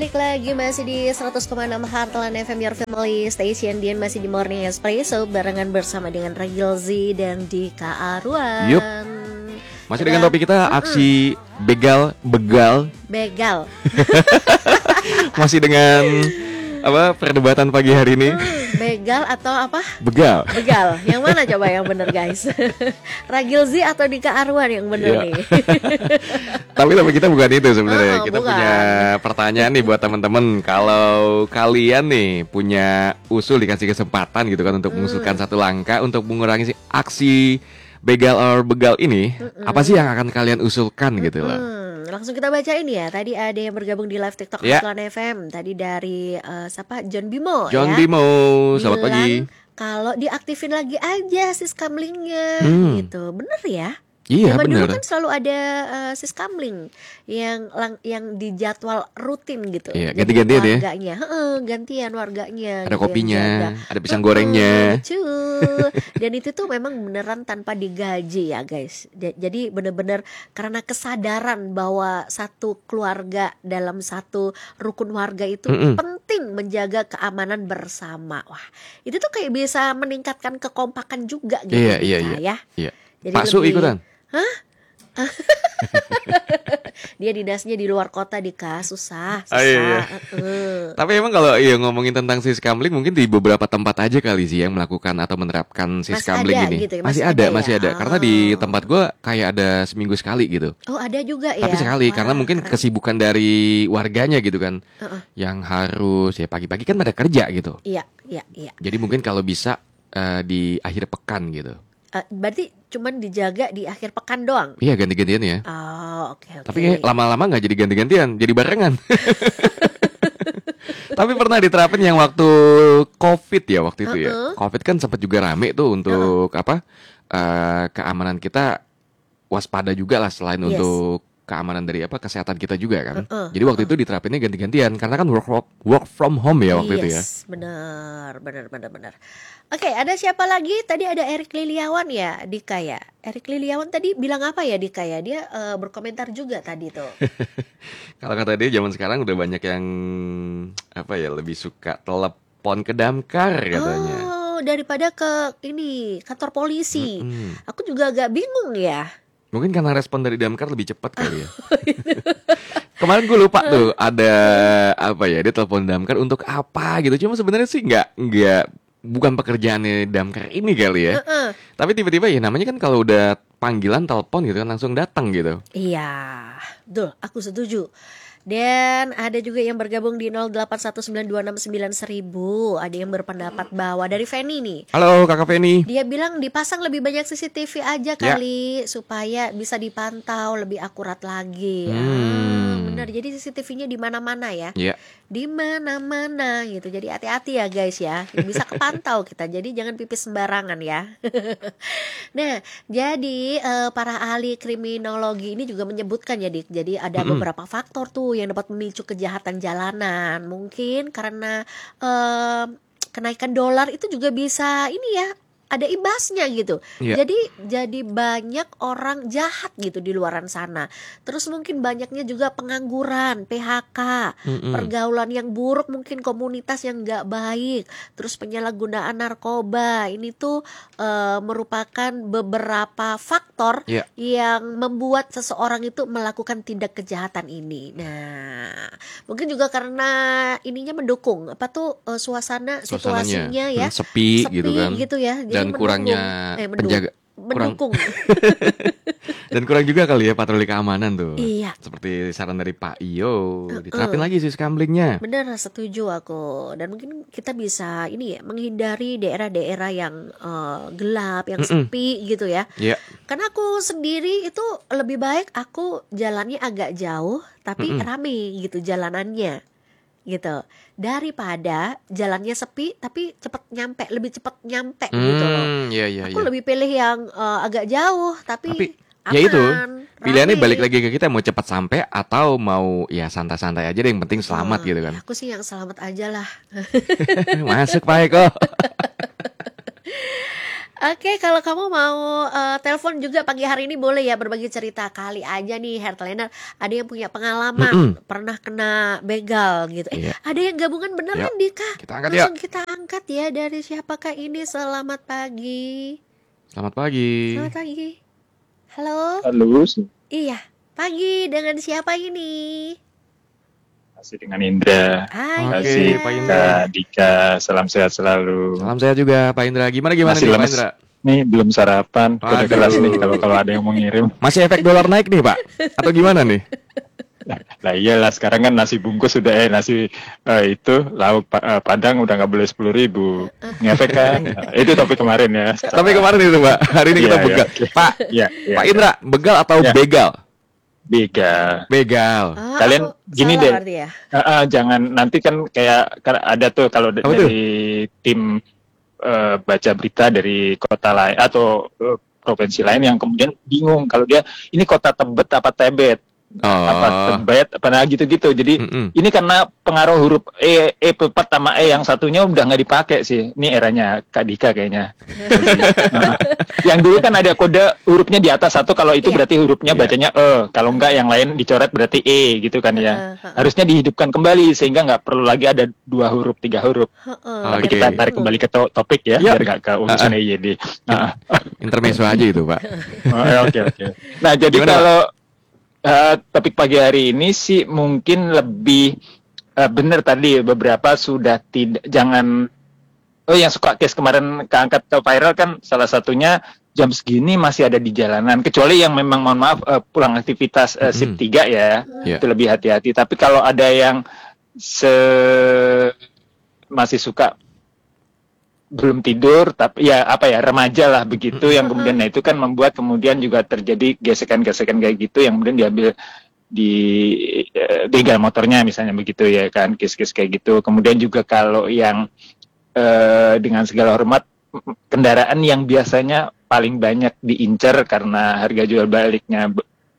balik lagi masih di 100,6 Heartland FM Your Family Station. Dian masih di Morning Espresso barengan bersama dengan Ragil Z dan Dika Arwan. Yup. Masih dengan topik kita aksi begal. Masih dengan perdebatan pagi hari ini. Begal atau apa? Begal. Yang mana coba yang bener guys? Ragil Z atau Dika Arwan yang bener nih? Tapi kita bukan itu sebenarnya. Kita bukan. punya pertanyaan nih buat teman-teman. Kalau kalian nih punya usul, dikasih kesempatan gitu kan untuk mengusulkan satu langkah untuk mengurangi aksi begal ini, apa sih yang akan kalian usulkan gitu loh? Langsung kita bacain ya. Tadi ada yang bergabung di live TikTok Heartland FM. Tadi dari siapa? John Bimo. Bimo, selamat pagi. Kalau diaktifin lagi aja siskamlingnya gitu. Bener ya? Iya Dulu bener. kan selalu ada siskamling yang dijadwal rutin gitu. Iya, Jadi ganti-gantian ya. warganya, gantian warganya. Ada gitu kopinya, yang jaga. ada pisang gorengnya. Betul. Dan itu tuh memang beneran tanpa digaji ya guys. Jadi bener-bener karena kesadaran bahwa satu keluarga dalam satu rukun warga itu penting menjaga keamanan bersama. Wah, itu tuh kayak bisa meningkatkan kekompakan juga gitu. Iya. Jadi Pak Su ikutan. Dia dinasnya di luar kota susah. Iya. Tapi emang kalau ngomongin tentang siskamling, mungkin di beberapa tempat aja kali sih yang melakukan atau menerapkan siskamling ini. Gitu ya? Masih ada. Karena di tempat gue kayak ada seminggu sekali gitu. Oh, ada juga ya. Tapi sekali. Wah, karena mungkin kesibukan dari warganya gitu kan, yang harus pagi-pagi kan pada kerja gitu. Iya. Jadi mungkin kalau bisa di akhir pekan gitu. Berarti cuman dijaga di akhir pekan doang? Iya, ganti-gantian ya. Oh, oke. Tapi lama-lama gak jadi ganti-gantian, jadi barengan. Tapi pernah diterapin yang waktu COVID ya, waktu itu ya. COVID kan sempat juga rame tuh untuk keamanan kita, waspada juga lah selain untuk keamanan dari kesehatan kita juga kan. Jadi waktu itu diterapinnya ganti-gantian karena kan work from home ya waktu itu ya. Benar. Oke, ada siapa lagi? Tadi ada Erik Liliawan ya, Dika ya. Erik Liliawan tadi bilang apa ya Dika ya? Dia berkomentar juga tadi tuh. Kalau kata dia zaman sekarang udah banyak yang lebih suka telepon ke damkar katanya. Oh, daripada ke kantor polisi. Aku juga agak bingung ya. Mungkin karena respon dari damkar lebih cepat kali ya. Kemarin gue lupa tuh ada dia telepon damkar untuk apa gitu. Cuma sebenarnya sih bukan pekerjaannya damkar ini kali ya. Tapi tiba-tiba namanya kan kalau udah panggilan telepon gitu kan langsung datang gitu. Iya, betul, aku setuju. Dan ada juga yang bergabung di 0819269000. Ada yang berpendapat bahwa dari Feni nih. Halo Kakak Feni. Dia bilang dipasang lebih banyak CCTV aja kali supaya bisa dipantau lebih akurat lagi. Benar. Jadi CCTV-nya di mana-mana ya. Di mana-mana gitu. Jadi hati-hati ya guys ya. Bisa kepantau kita. Jadi jangan pipis sembarangan ya. Nah, jadi para ahli kriminologi ini juga menyebutkan ya Dik. Jadi ada beberapa faktor tuh yang dapat memicu kejahatan jalanan. Mungkin karena kenaikan dolar itu juga bisa ada imbasnya gitu. Jadi banyak orang jahat gitu di luaran sana. Terus mungkin banyaknya juga pengangguran, PHK, pergaulan yang buruk, mungkin komunitas yang nggak baik, terus penyalahgunaan narkoba. Ini tuh merupakan beberapa faktor yang membuat seseorang itu melakukan tindak kejahatan ini. Nah, mungkin juga karena ininya mendukung situasinya ya sepi gitu ya. Dan kurangnya penjaga mendukung. Dan kurang juga kali ya patroli keamanan tuh. Iya. Seperti saran dari Pak Iyo, diterapin lagi sih skamlingnya. Benar, setuju aku. Dan mungkin kita bisa menghindari daerah-daerah yang gelap, yang sepi gitu ya. Karena aku sendiri itu lebih baik aku jalannya agak jauh tapi rame gitu jalanannya. Gitu, daripada jalannya sepi tapi lebih cepat nyampe gitu loh. Aku lebih pilih yang agak jauh tapi aman, ya itu pilihannya rame. balik lagi ke kita mau cepat sampai atau mau santai-santai aja deh, yang penting selamat gitu kan. Aku sih yang selamat aja lah. Masuk Pak Eko. Oke, kalau kamu mau telepon juga pagi hari ini boleh ya, berbagi cerita. Kali aja nih Heartliner ada yang punya pengalaman pernah kena begal gitu. Ada yang gabungan beneran Dika. Kita angkat Langsung kita angkat ya. Dari siapakah ini? Selamat pagi. Selamat pagi. Selamat pagi. Halo. Halo. Iya, pagi. Dengan siapa ini? Masih dengan Indra. Oke, Pak Indra. Dika, salam sehat selalu. Salam sehat juga Pak Indra. Gimana masih nih lemes. Pak Indra? Nih belum sarapan, udah keras nih kalau ada yang mau ngirim. Masih efek dolar naik nih Pak? Atau gimana nih? Lah iyalah, sekarang kan nasi bungkus udah itu lauk padang udah nggak boleh 10.000. Ngefek kan? Itu topik kemarin ya. Tapi kemarin itu Pak, hari ini kita begal. Pak, Pak Indra, begal atau begal? Begal. Kalian gini deh, jangan nanti kan kayak ada tuh kalau dari tim baca berita dari kota lain atau provinsi lain yang kemudian bingung kalau dia ini kota Tebet apa Tebet. Apa Tebet apa gitu-gitu. Jadi ini karena pengaruh huruf E pepat sama E yang satunya udah nggak dipakai sih. Ini eranya Kak Dika kayaknya. Yang dulu kan ada kode hurufnya di atas satu, kalau itu berarti hurufnya bacanya E, kalau enggak yang lain dicoret berarti E gitu kan ya. Harusnya dihidupkan kembali sehingga nggak perlu lagi ada 2 huruf 3 huruf. Tapi kita tarik kembali ke topik ya, biar nggak ke urusan EYD. Intermezzo aja itu Pak. Oke. Nah jadi kalau topik pagi hari ini sih mungkin lebih benar tadi beberapa sudah tidak, jangan yang suka case kemarin keangkat ke viral kan salah satunya jam segini masih ada di jalanan, kecuali yang memang mohon maaf pulang aktivitas shift 3 ya, itu lebih hati-hati. Tapi kalau ada yang masih suka belum tidur tapi remaja lah begitu yang kemudian itu kan membuat kemudian juga terjadi gesekan-gesekan kayak gitu yang kemudian diambil di begal motornya misalnya begitu ya kan, kes-kes kayak gitu. Kemudian juga kalau yang dengan segala hormat kendaraan yang biasanya paling banyak diincar karena harga jual baliknya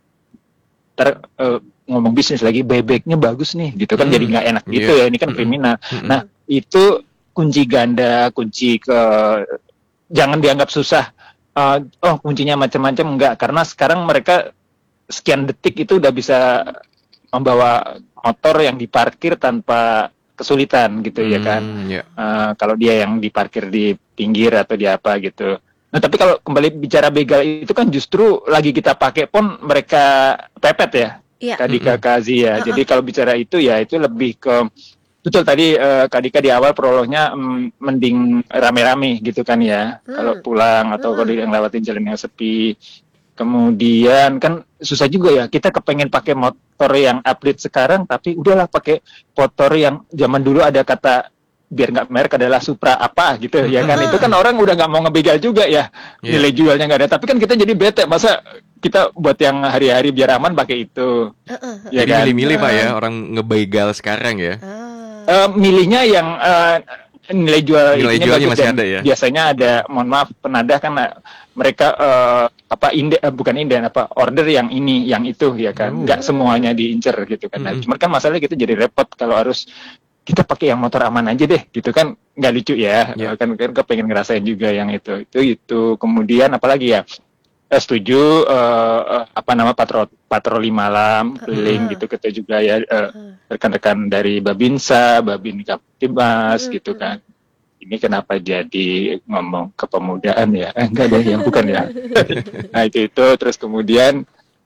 ngomong bisnis lagi, bebeknya bagus nih gitu kan, jadi nggak enak gitu ya, ini kan kriminal. Nah itu kunci ganda, jangan dianggap susah. Kuncinya macam-macam, enggak, karena sekarang mereka sekian detik itu udah bisa membawa motor yang diparkir tanpa kesulitan gitu ya kan. Kalau dia yang diparkir di pinggir atau di apa gitu. Nah tapi kalau kembali bicara begal itu kan justru lagi kita pakai pun mereka pepet ya. Tadi Kak Kazi ya. Jadi kalau bicara itu ya itu lebih ke betul tadi Kak Dika di awal prolognya mending rame-rame gitu kan ya. Kalau pulang atau kalau yang lewatin jalan yang sepi. Kemudian kan susah juga ya, kita kepengen pakai motor yang update sekarang tapi udahlah pakai motor yang zaman dulu ada kata biar nggak merek adalah Supra apa gitu ya kan. Itu kan orang udah nggak mau ngebegal juga ya. Nilai jualnya nggak ada, tapi kan kita jadi bete, masa kita buat yang hari-hari biar aman pakai itu. Ya jadi kan? Milih-milih Pak ya orang ngebegal sekarang ya. Milihnya yang nilai jualnya masih ada ya. Biasanya ada, mohon maaf, penadah kan mereka order yang ini, yang itu ya kan. Nggak semuanya diincer gitu kan. Nah, cuman kan masalahnya kita jadi repot kalau harus kita pakai yang motor aman aja deh gitu kan, nggak lucu ya. Kan pengen ngerasain juga yang itu. Kemudian apalagi ya? Setuju patroli malam keliling gitu kita juga ya, rekan-rekan dari Babinsa, Babin Kaptibas gitu kan. Ini kenapa jadi ngomong kepemudaan ya? Enggak deh, yang bukan ya. Nah itu terus kemudian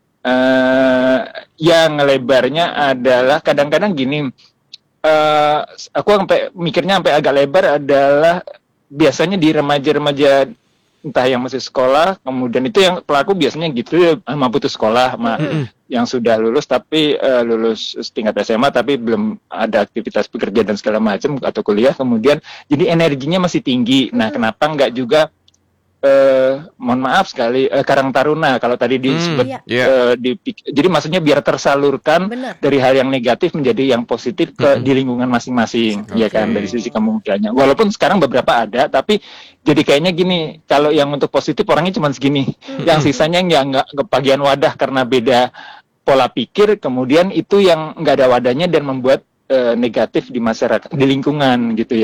yang lebarnya adalah kadang-kadang gini, aku sampai mikirnya sampai agak lebar adalah biasanya di remaja-remaja entah yang masih sekolah, kemudian itu yang pelaku biasanya gitu ya, sama putus sekolah, sama yang sudah lulus tapi lulus tingkat SMA tapi belum ada aktivitas pekerjaan dan segala macam atau kuliah, kemudian jadi energinya masih tinggi. Nah kenapa nggak juga mohon maaf sekali Karang Taruna kalau tadi disebut jadi maksudnya biar tersalurkan dari hal yang negatif menjadi yang positif di lingkungan masing-masing, ya kan, dari sisi kemudiannya. Walaupun sekarang beberapa ada, tapi jadi kayaknya gini, kalau yang untuk positif orangnya cuma segini, yang sisanya nggak kebagian wadah karena beda pola pikir, kemudian itu yang nggak ada wadahnya dan membuat negatif di masyarakat, di lingkungan gitu ya.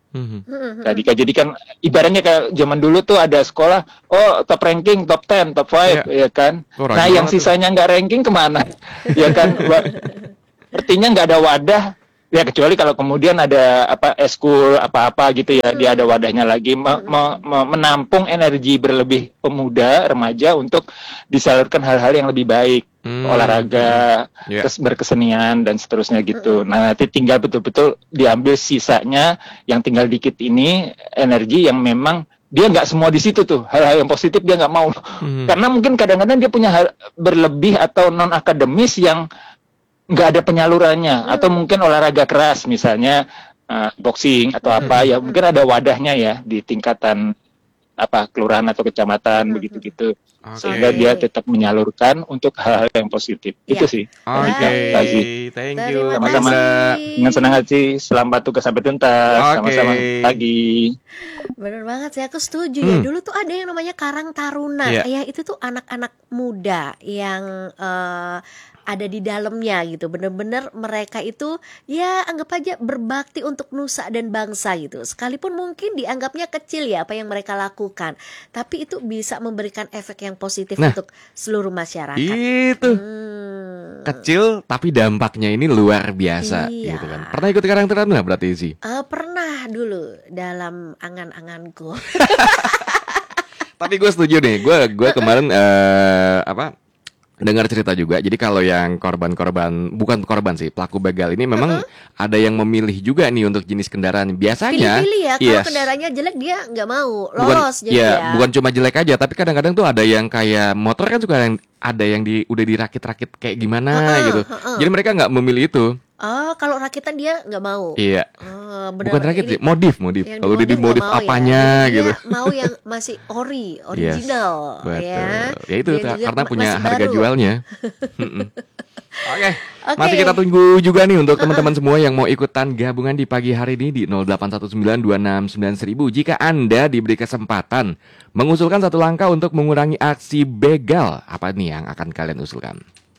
Radikal. Jadi kan ibaratnya kayak zaman dulu tuh ada sekolah, top ranking, top 10, top 5, ya kan. Nah, yang sisanya nggak ranking kemana? Ya kan. Artinya nggak ada wadah. Ya kecuali kalau kemudian ada eskul apa-apa gitu ya, dia ada wadahnya lagi menampung energi berlebih pemuda remaja untuk disalurkan hal-hal yang lebih baik, olahraga, terus berkesenian dan seterusnya gitu. Nah, nanti tinggal betul-betul diambil sisanya yang tinggal dikit ini energi yang memang dia nggak semua di situ tuh, hal-hal yang positif dia nggak mau, karena mungkin kadang-kadang dia punya hal berlebih atau non akademis yang nggak ada penyalurannya, atau mungkin olahraga keras misalnya boxing atau apa ya, mungkin ada wadahnya ya di tingkatan kelurahan atau kecamatan begitu-gitu, sehingga dia tetap menyalurkan untuk hal-hal yang positif. Itu sih. Thank you. Sama-sama. Dengan senang hati. Selamat tugas sampai tuntas. Sama-sama lagi. Bener banget sih, aku setuju ya. Dulu tuh ada yang namanya Karang Taruna. Ya itu tuh anak-anak muda yang ada di dalamnya gitu. Bener-bener mereka itu ya anggap aja berbakti untuk nusa dan bangsa gitu. Sekalipun mungkin dianggapnya kecil ya apa yang mereka lakukan, tapi itu bisa memberikan efek yang positif untuk seluruh masyarakat. Itu kecil tapi dampaknya ini luar biasa gitu kan. Pernah ikut Karang Taruna berarti sih? Pernah dulu dalam angan-anganku. Tapi gue setuju nih. Gue kemarin dengar cerita juga. Jadi kalau yang korban-korban, bukan korban sih, pelaku begal ini memang ada yang memilih juga nih untuk jenis kendaraan. Biasanya pilih-pilih ya, kalau kendaraannya jelek dia nggak mau lolos. Bukan cuma jelek aja, tapi kadang-kadang tuh ada yang kayak motor kan suka ada yang udah dirakit-rakit kayak gimana gitu. Jadi mereka nggak memilih itu. Kalau rakitan dia nggak mau. Iya. Bukan rakit sih, modif. Kalau udah dimodif apanya ya. gitu. Dia mau yang masih original. Betul. Ya Itu karena punya harga baru. jualnya. Oke. Masih kita tunggu juga nih untuk teman-teman semua yang mau ikutan gabungan di pagi hari ini di 0819269000. Jika Anda diberi kesempatan mengusulkan satu langkah untuk mengurangi aksi begal, apa nih yang akan kalian usulkan?